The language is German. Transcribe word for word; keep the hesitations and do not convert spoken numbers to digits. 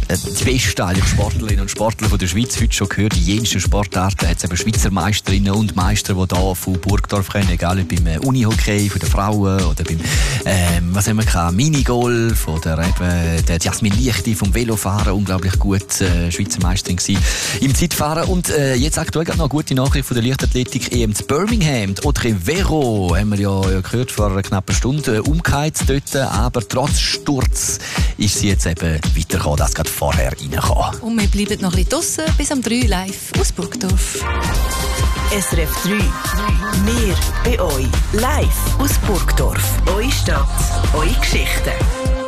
die besten eigentlich Sportlerinnen und Sportler von der Schweiz heute schon gehört. In jensten Sportarten hat es eben Schweizer Meisterinnen und Meister, die hier von Burgdorf kommen, egal ob beim Unihockey von den Frauen oder beim ähm, was haben wir gehabt, Minigolf oder eben der Jasmin Lichti vom Velofahren, unglaublich gut äh, Schweizer Meisterin gewesen im Zeitfahren. Und äh, jetzt aktuell gerade noch eine gute Nachricht von der Leichtathletik-E M zu Birmingham. Die Audrey Vero haben wir ja, ja gehört vor einer knappen Stunde, äh, umgeheizt dort, aber trotz Sturz ist sie jetzt eben weitergekommen, das gerade vorher reingekommen. Und wir bleiben noch ein bisschen draussen, bis am drei live aus Burgdorf. S R F drei. Wir bei euch. Live aus Burgdorf. Eure Stadt, eure Geschichten.